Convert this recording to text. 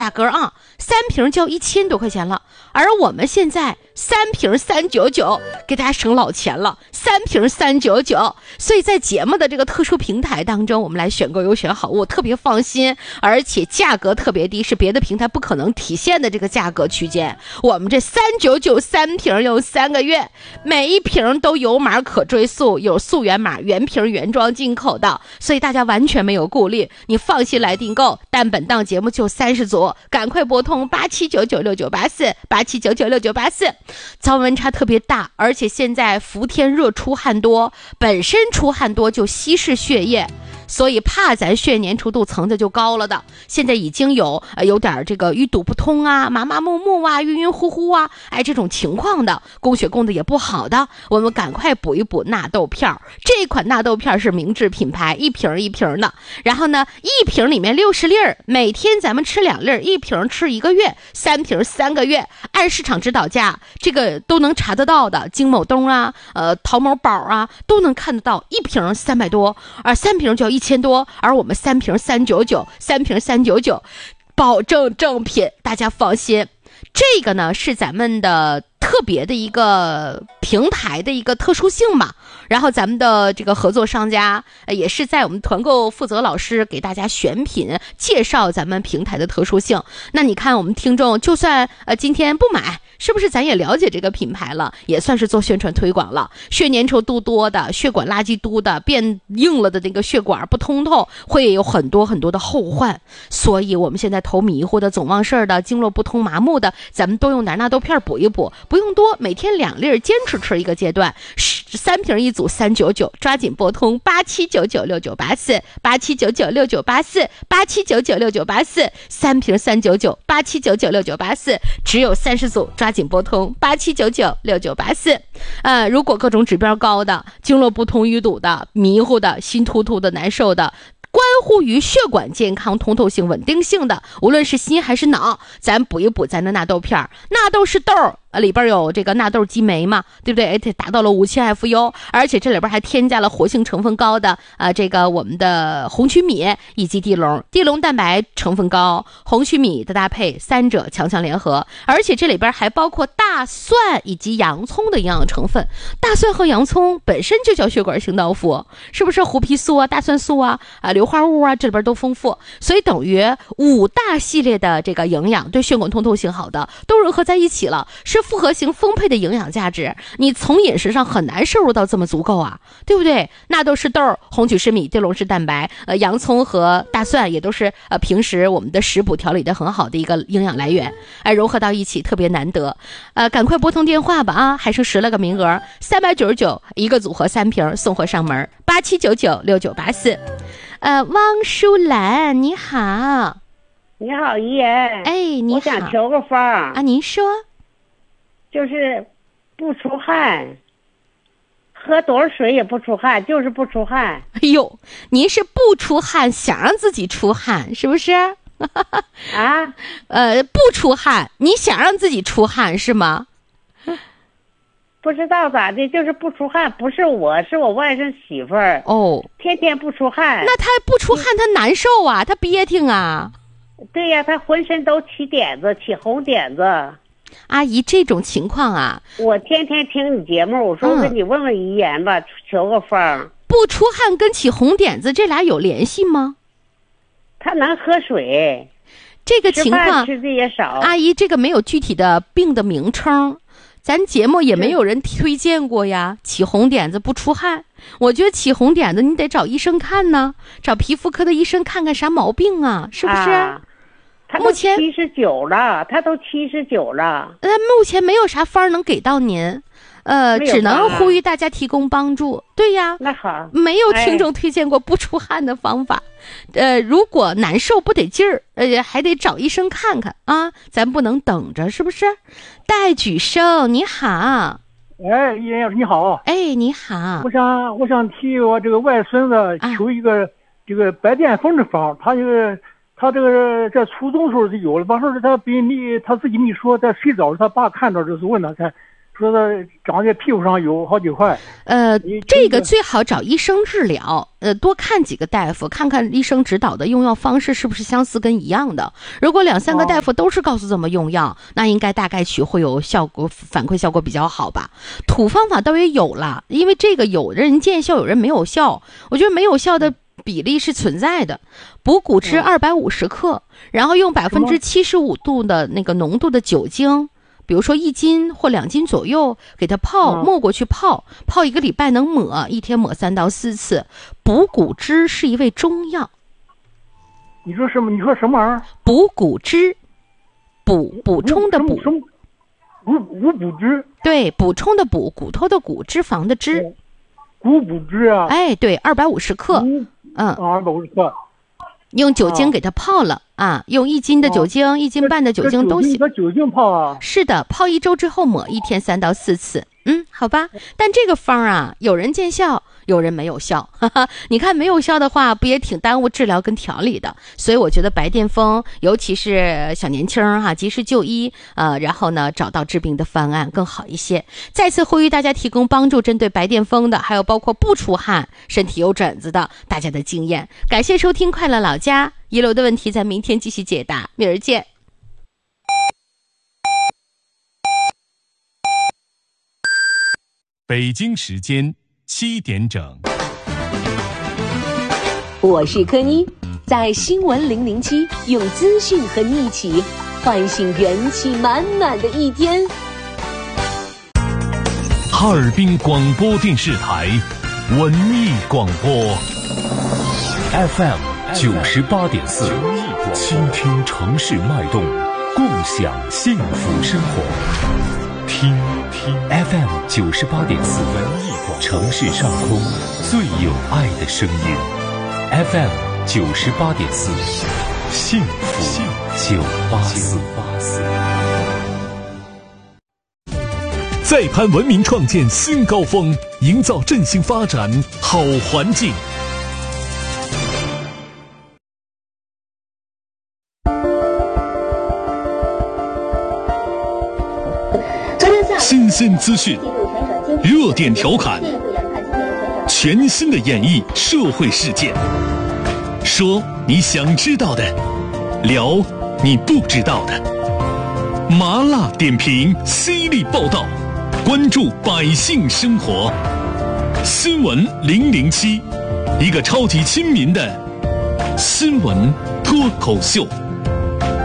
价格啊，3瓶就要1000多块钱了，而我们现在3瓶399，给大家省老钱了，3瓶399。所以在节目的这个特殊平台当中，我们来选购优选好物，特别放心，而且价格特别低，是别的平台不可能体现的这个价格区间。我们这399 3瓶用3个月，每一瓶都有码可追溯，有溯源码，原瓶原装进口的，所以大家完全没有顾虑，你放心来订购。但本档节目就30组，赶快拨通8799698487996984。早晚温差特别大，而且现在伏天热出汗多，本身出汗多就稀释血液，所以怕咱血粘稠度层次就高了的，现在已经有点这个淤堵不通啊、麻麻木木啊、晕晕乎乎啊，这种情况的，供血供的也不好的，我们赶快补一补纳豆片。这款纳豆片是明治品牌，一瓶一瓶的，然后呢，一瓶里面60粒，每天咱们吃2粒，一瓶吃1个月，3瓶3个月，按市场指导价，这个都能查得到的，金某东啊、淘某宝啊都能看得到，一瓶300多，而3瓶就要1000多，而我们3瓶399，3瓶399，保证正品，大家放心。这个呢是咱们的特别的一个平台的一个特殊性嘛，然后咱们的这个合作商家也是在我们团购负责老师给大家选品介绍咱们平台的特殊性。那你看我们听众就算今天不买，是不是咱也了解这个品牌了，也算是做宣传推广了。血粘稠度多的、血管垃圾多的、变硬了的那个血管不通透，会有很多很多的后患。所以我们现在头迷糊的、总忘事儿的、经络不通麻木的，咱们都用点纳豆片补一补，不用多，每天2粒，坚持吃一个阶段，3瓶1组399，抓紧拨通879969848799698487996984，3瓶39987996984，只有30组，抓紧拨通87996984。如果各种指标高的、经络不通淤堵的、迷糊的、心突突的、难受的，关乎于血管健康通透性稳定性的，无论是心还是脑，咱补一补咱的纳豆片。纳豆是豆里边有这个纳豆激酶嘛，对不对？达到了5000 FU， 而且这里边还添加了活性成分高的这个我们的红曲米以及地龙蛋白成分高，红曲米的搭配，三者强强联合，而且这里边还包括大蒜以及洋葱的营养成分。大蒜和洋葱本身就叫血管清道夫，是不是？胡皮素啊、大蒜素啊、硫化物啊，这里边都丰富，所以等于5大系列的这个营养对血管通透性好的都融合在一起了，是复合型丰沛的营养价值，你从饮食上很难摄入到这么足够啊，对不对？纳豆是豆，红曲是米，地龙是蛋白，洋葱和大蒜也都是平时我们的食补调理的很好的一个营养来源，融合到一起特别难得。赶快拨通电话吧啊，还剩10来个名额，399一个组合3瓶送货上门，87996984。汪淑兰你好。 你好，姨爷。 你好。 我想求个方啊，您说。 就是不出汗，喝多少水也不出汗，就是不出汗。 哎呦，您是不出汗，想让自己出汗，是不是？ 啊？ 不出汗，你想让自己出汗是吗？ 不知道咋的，就是不出汗，不是我，是我外甥媳妇儿。 哦， 天天不出汗。 那他不出汗，他难受啊，他憋挺啊。 对呀，他浑身都起点子，起红点子。 阿姨，这种情况啊， 我天天听你节目，我说跟你问问遗言吧，求个方。 不出汗跟起红点子这俩有联系吗？ 他能喝水， 这个情况吃的也少。 阿姨，这个没有具体的病的名称，咱节目也没有人推荐过呀。起红点子不出汗，我觉得起红点子你得找医生看呢，找皮肤科的医生看看啥毛病啊，是不是？ 他都79了，他都79了。 目前没有啥方能给到您，只能呼吁大家提供帮助。对呀， 那好， 没有听众推荐过不出汗的方法。如果难受不得劲儿，还得找医生看看啊，咱不能等着，是不是？戴举生，你好。 叶老师你好。 你好。 我想替我这个外孙子求一个这个白癜风的方，他这个在初中时候就有了，完事他他自己没说，在睡着他爸看到就是问他才说的长在屁股上有好几块。 这个最好找医生治疗，多看几个大夫，看看医生指导的用药方式是不是相似跟一样的。如果2、3个大夫都是告诉怎么用药，那应该大概率会有效果，反馈效果比较好吧。土方法倒也有了，因为这个有人见效，有人没有效，我觉得没有效的比例是存在的。补骨脂250克，然后用75%度的那个浓度的酒精，比如说1斤或2斤左右，给它没过去泡1个礼拜能抹，一天抹3到4次。补骨脂是一味中药。 你说什么？你说什么玩意儿？ 补骨脂，补充的补， 补脂。 对，补充的补，骨头的骨，脂肪的脂。 补脂啊。 哎，对，250克。 250克。 用酒精给它泡了啊，用1斤的酒精、1斤半的酒精都行。 酒精泡啊？ 是的，泡1周之后抹，一天3到4次。好吧。但这个方啊，有人见效，有人没有效。你看没有效的话，不也挺耽误治疗跟调理的？所以我觉得白癜风，尤其是小年轻哈，及时就医，然后呢找到治病的方案更好一些。再次呼吁大家提供帮助，针对白癜风的，还有包括不出汗、身体有疹子的，大家的经验。感谢收听快乐老家，遗留的问题在明天继续解答，明儿见。 北京时间7点整， 我是柯妮，在新闻007用资讯和你一起唤醒元气满满的一天。 哈尔滨广播电视台文艺广播 FM 98.4，倾听城市脉动，共享幸福生活。听 FM 98.4，城市上空最有爱的声音。FM 98.4，幸福984。再攀文明创建新高峰，营造振兴发展好环境。新鲜资讯，热点调侃，全新的演绎社会事件，说你想知道的，聊你不知道的，麻辣点评，犀利报道，关注百姓生活。新闻007，一个超级亲民的新闻脱口秀。